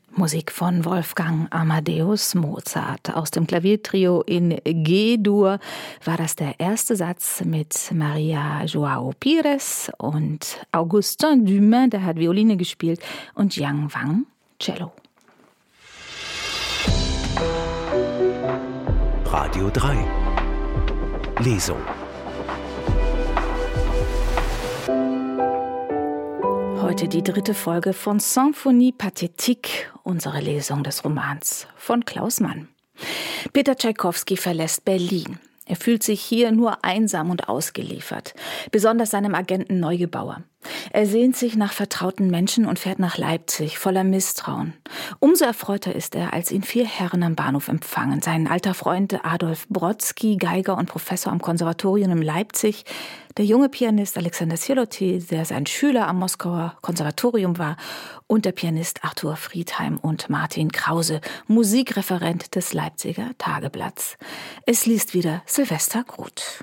Musik von Wolfgang Amadeus Mozart. Aus dem Klaviertrio in G-Dur war das der erste Satz mit Maria João Pires und Augustin Dumain, der hat Violine gespielt, und Jiang Wang Cello. Radio 3 Lesung. Heute die 3. Folge von Symphonie Pathétique, unsere Lesung des Romans von Klaus Mann. Peter Tschaikowski verlässt Berlin. Er fühlt sich hier nur einsam und ausgeliefert, besonders seinem Agenten Neugebauer. Er sehnt sich nach vertrauten Menschen und fährt nach Leipzig, voller Misstrauen. Umso erfreuter ist er, als ihn 4 Herren am Bahnhof empfangen. Sein alter Freund Adolf Brodsky, Geiger und Professor am Konservatorium in Leipzig, der junge Pianist Alexander Sieloty, der sein Schüler am Moskauer Konservatorium war, und der Pianist Arthur Friedheim und Martin Krause, Musikreferent des Leipziger Tageblatts. Es liest wieder Sylvester Groth.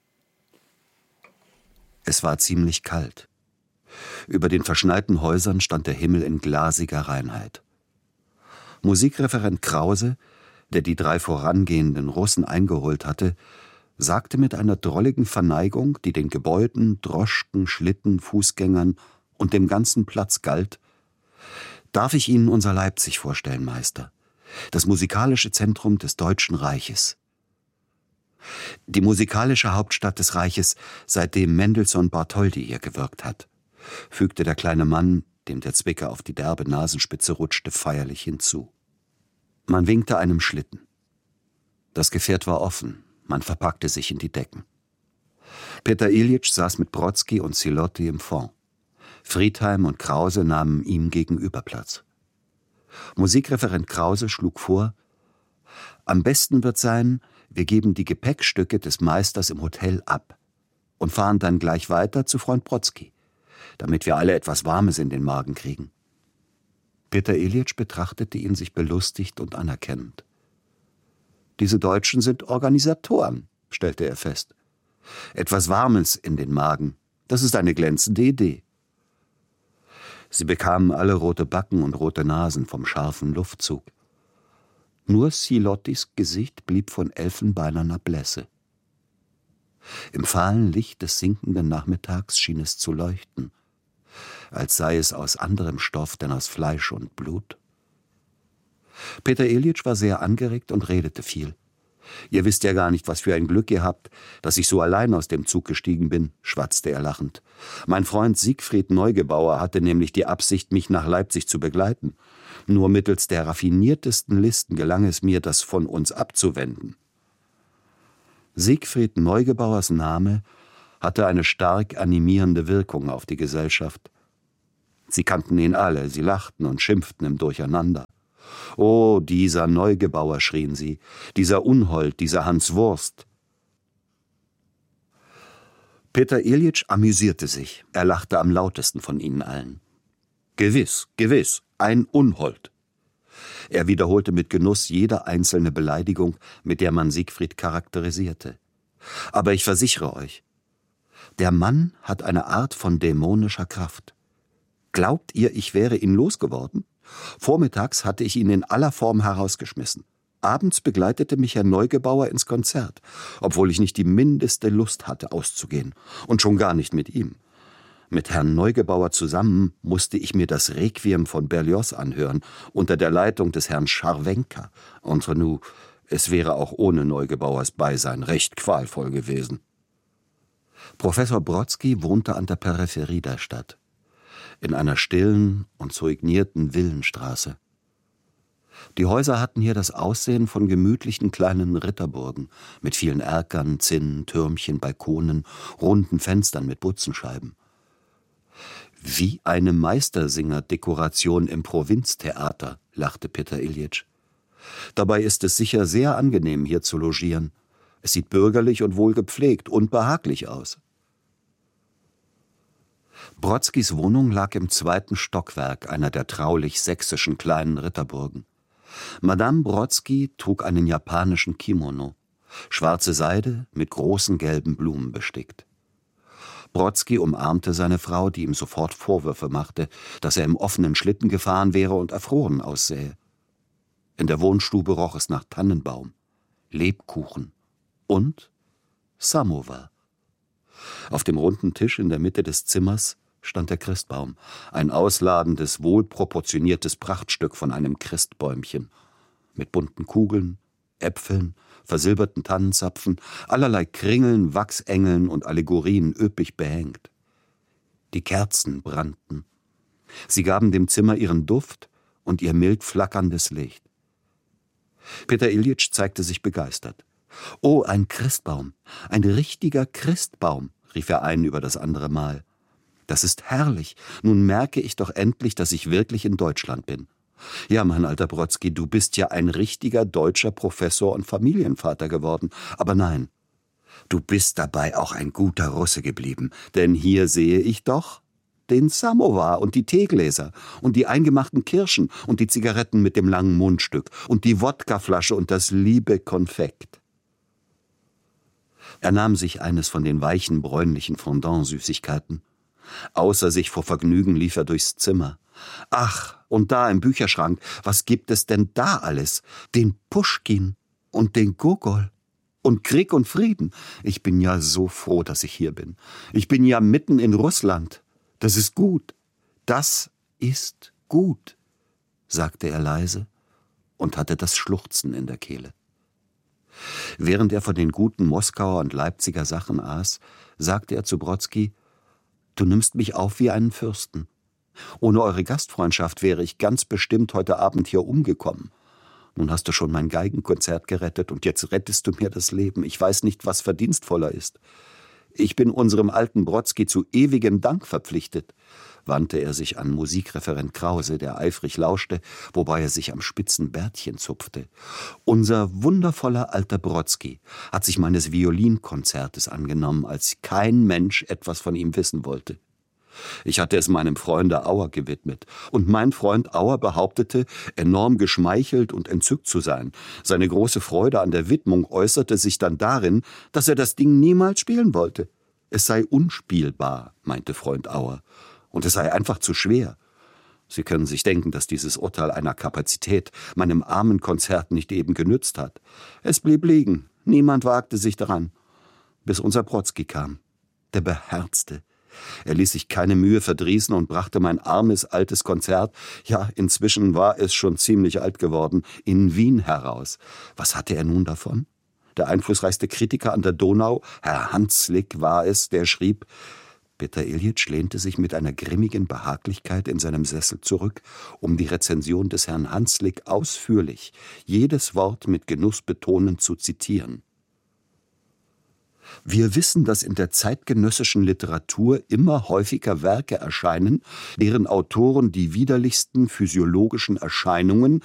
Es war ziemlich kalt. Über den verschneiten Häusern stand der Himmel in glasiger Reinheit. Musikreferent Krause, der die 3 vorangehenden Russen eingeholt hatte, sagte mit einer drolligen Verneigung, die den Gebäuden, Droschken, Schlitten, Fußgängern und dem ganzen Platz galt: »Darf ich Ihnen unser Leipzig vorstellen, Meister, das musikalische Zentrum des Deutschen Reiches. Die musikalische Hauptstadt des Reiches, seitdem Mendelssohn Bartholdy hier gewirkt hat«, fügte der kleine Mann, dem der Zwicker auf die derbe Nasenspitze rutschte, feierlich hinzu. Man winkte einem Schlitten. Das Gefährt war offen, man verpackte sich in die Decken. Peter Iljitsch saß mit Brodsky und Sieloty im Fond. Friedheim und Krause nahmen ihm gegenüber Platz. Musikreferent Krause schlug vor: »Am besten wird sein, wir geben die Gepäckstücke des Meisters im Hotel ab und fahren dann gleich weiter zu Freund Brodsky, damit wir alle etwas Warmes in den Magen kriegen.« Peter Iljitsch betrachtete ihn sich belustigt und anerkennend. »Diese Deutschen sind Organisatoren«, stellte er fest. »Etwas Warmes in den Magen, das ist eine glänzende Idee.« Sie bekamen alle rote Backen und rote Nasen vom scharfen Luftzug. Nur Sielotys Gesicht blieb von elfenbeinerner Blässe. Im fahlen Licht des sinkenden Nachmittags schien es zu leuchten, als sei es aus anderem Stoff denn aus Fleisch und Blut. Peter Iljitsch war sehr angeregt und redete viel. »Ihr wisst ja gar nicht, was für ein Glück ihr habt, dass ich so allein aus dem Zug gestiegen bin«, schwatzte er lachend. »Mein Freund Siegfried Neugebauer hatte nämlich die Absicht, mich nach Leipzig zu begleiten. Nur mittels der raffiniertesten Listen gelang es mir, das von uns abzuwenden.« Siegfried Neugebauers Name hatte eine stark animierende Wirkung auf die Gesellschaft. Sie kannten ihn alle, sie lachten und schimpften im Durcheinander. »Oh, dieser Neugebauer«, schrien sie, »dieser Unhold, dieser Hans Wurst.« Peter Iljitsch amüsierte sich, er lachte am lautesten von ihnen allen. »Gewiss, gewiss, ein Unhold.« Er wiederholte mit Genuss jede einzelne Beleidigung, mit der man Siegfried charakterisierte. »Aber ich versichere euch, der Mann hat eine Art von dämonischer Kraft. Glaubt ihr, ich wäre ihn losgeworden? Vormittags hatte ich ihn in aller Form herausgeschmissen. Abends begleitete mich Herr Neugebauer ins Konzert, obwohl ich nicht die mindeste Lust hatte, auszugehen, und schon gar nicht mit ihm. Mit Herrn Neugebauer zusammen musste ich mir das Requiem von Berlioz anhören, unter der Leitung des Herrn Scharwenka. Entre nous, es wäre auch ohne Neugebauers Beisein recht qualvoll gewesen.« Professor Brodsky wohnte an der Peripherie der Stadt, in einer stillen und soignierten Villenstraße. Die Häuser hatten hier das Aussehen von gemütlichen kleinen Ritterburgen mit vielen Erkern, Zinnen, Türmchen, Balkonen, runden Fenstern mit Butzenscheiben. »Wie eine Meistersinger-Dekoration im Provinztheater«, lachte Peter Iljitsch. »Dabei ist es sicher sehr angenehm, hier zu logieren. Es sieht bürgerlich und wohlgepflegt und behaglich aus.« Brodskys Wohnung lag im 2. Stockwerk einer der traulich sächsischen kleinen Ritterburgen. Madame Brodsky trug einen japanischen Kimono, schwarze Seide mit großen gelben Blumen bestickt. Brodsky umarmte seine Frau, die ihm sofort Vorwürfe machte, dass er im offenen Schlitten gefahren wäre und erfroren aussähe. In der Wohnstube roch es nach Tannenbaum, Lebkuchen und Samowar. Auf dem runden Tisch in der Mitte des Zimmers stand der Christbaum, ein ausladendes, wohlproportioniertes Prachtstück von einem Christbäumchen, mit bunten Kugeln, Äpfeln, versilberten Tannenzapfen, allerlei Kringeln, Wachsengeln und Allegorien üppig behängt. Die Kerzen brannten. Sie gaben dem Zimmer ihren Duft und ihr mild flackerndes Licht. Peter Iljitsch zeigte sich begeistert. »Oh, ein Christbaum, ein richtiger Christbaum«, rief er ein über das andere Mal. »Das ist herrlich. Nun merke ich doch endlich, dass ich wirklich in Deutschland bin. Ja, mein alter Brodsky, du bist ja ein richtiger deutscher Professor und Familienvater geworden. Aber nein, du bist dabei auch ein guter Russe geblieben. Denn hier sehe ich doch den Samowar und die Teegläser und die eingemachten Kirschen und die Zigaretten mit dem langen Mundstück und die Wodkaflasche und das liebe Konfekt.« Er nahm sich eines von den weichen, bräunlichen Fondant-Süßigkeiten. Außer sich vor Vergnügen lief er durchs Zimmer. »Ach, und da im Bücherschrank, was gibt es denn da alles? Den Puschkin und den Gogol und Krieg und Frieden. Ich bin ja so froh, dass ich hier bin. Ich bin ja mitten in Russland. Das ist gut. Das ist gut«, sagte er leise und hatte das Schluchzen in der Kehle. Während er von den guten Moskauer und Leipziger Sachen aß, sagte er zu Brodsky: »Du nimmst mich auf wie einen Fürsten. Ohne eure Gastfreundschaft wäre ich ganz bestimmt heute Abend hier umgekommen. Nun hast du schon mein Geigenkonzert gerettet und jetzt rettest du mir das Leben. Ich weiß nicht, was verdienstvoller ist. Ich bin unserem alten Brodsky zu ewigem Dank verpflichtet«, wandte er sich an Musikreferent Krause, der eifrig lauschte, wobei er sich am spitzen Bärtchen zupfte. »Unser wundervoller alter Brodsky hat sich meines Violinkonzertes angenommen, als kein Mensch etwas von ihm wissen wollte. Ich hatte es meinem Freunde Auer gewidmet, und mein Freund Auer behauptete, enorm geschmeichelt und entzückt zu sein. Seine große Freude an der Widmung äußerte sich dann darin, dass er das Ding niemals spielen wollte. Es sei unspielbar, meinte Freund Auer, und es sei einfach zu schwer. Sie können sich denken, dass dieses Urteil einer Kapazität meinem armen Konzert nicht eben genützt hat. Es blieb liegen, niemand wagte sich daran, bis unser Brodsky kam, der Beherzte. Er ließ sich keine Mühe verdrießen und brachte mein armes altes Konzert, ja, inzwischen war es schon ziemlich alt geworden, in Wien heraus. Was hatte er nun davon? Der einflussreichste Kritiker an der Donau, Herr Hanslick, war es, der schrieb: Peter Iljitsch lehnte sich mit einer grimmigen Behaglichkeit in seinem Sessel zurück, um die Rezension des Herrn Hanslick ausführlich, jedes Wort mit Genuss betonend zu zitieren. Wir wissen, dass in der zeitgenössischen Literatur immer häufiger Werke erscheinen, deren Autoren die widerlichsten physiologischen Erscheinungen